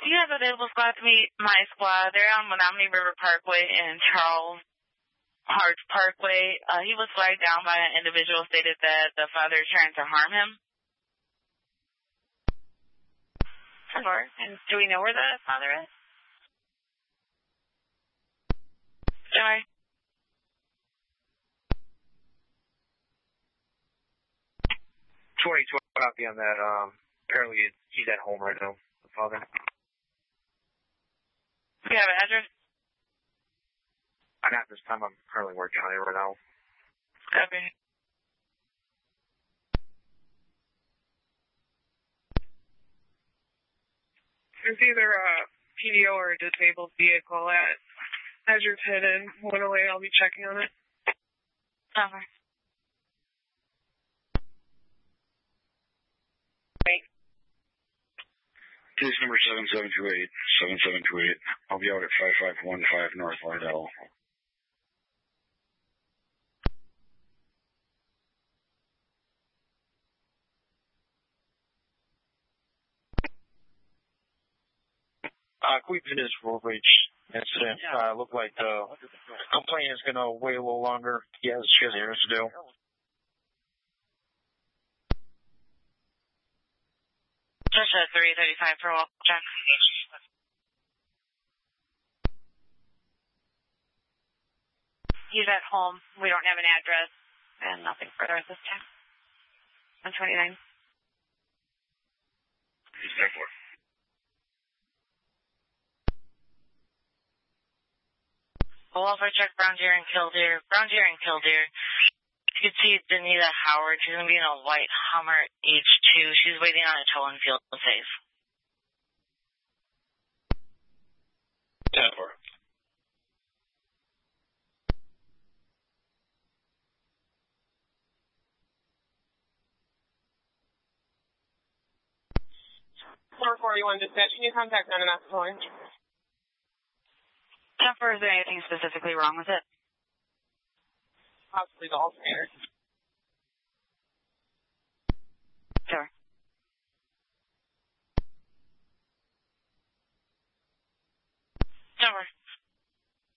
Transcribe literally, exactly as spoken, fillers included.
you have available squad to meet my squad? They're on Menominee River Parkway and Charles Hart Parkway. Uh, he was flagged down by an individual, stated that the father is trying to harm him. Sure. And do we know where the father is? Sorry. twenty, twenty, copy on that. Um, apparently he's at home right now, the father. Do you have an address? Not this time. I'm currently working on it right now. Copy. There's either a P D O or a disabled vehicle at Edgerton and one oh eight. I'll be checking on it. Over. Case number seven seven two eight, seven seven two eight. I'll be out at five five one five North Lydell. Uh, Queepin is road rage incident. Uh, looked like the complaint is going to wait a little longer. He has, she has errands to do. Just a three thirty-five for Wall Jack. He's at home. We don't have an address and nothing further at this time. one twenty-nine. He's there for. Welfare check Brown Deer and Killdeer. Brown Deer and Killdeer. You can see Danita Howard. She's going to be in a white Hummer H two. She's waiting on a tow and field safe. ten four. four forty-one dispatch. Can you contact nine and a half point? Jumper, is there anything specifically wrong with it? Possibly the alternator. Sure. Jumper.